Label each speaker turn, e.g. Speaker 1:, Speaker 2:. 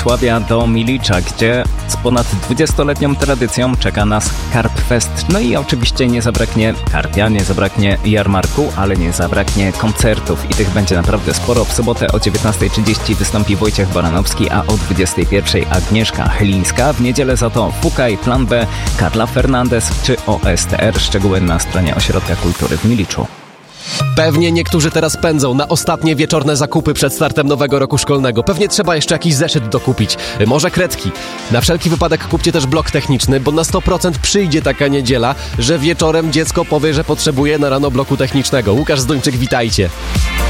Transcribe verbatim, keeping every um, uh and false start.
Speaker 1: Wrocławia do Milicza, gdzie z ponad dwudziestoletnią tradycją czeka nas Karpfest. No i oczywiście nie zabraknie karpia, nie zabraknie jarmarku, ale nie zabraknie koncertów i tych będzie naprawdę sporo. W sobotę o dziewiętnastej trzydzieści wystąpi Wojciech Baranowski, a o dwudziestej pierwszej Agnieszka Chylińska. W niedzielę za to Fukaj, Plan B, Karla Fernandez czy O S T R. Szczegóły na stronie Ośrodka Kultury w Miliczu.
Speaker 2: Pewnie niektórzy teraz pędzą na ostatnie wieczorne zakupy przed startem nowego roku szkolnego. Pewnie trzeba jeszcze jakiś zeszyt dokupić, może kredki. Na wszelki wypadek kupcie też blok techniczny, bo na sto procent przyjdzie taka niedziela, że wieczorem dziecko powie, że potrzebuje na rano bloku technicznego. Łukasz Zduńczyk, witajcie.